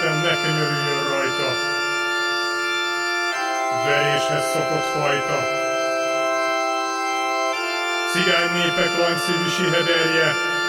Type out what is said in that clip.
Isten ne könyörüljön rajta. Veréshez szokott fajta. Cigány népek lancszívű sihederje,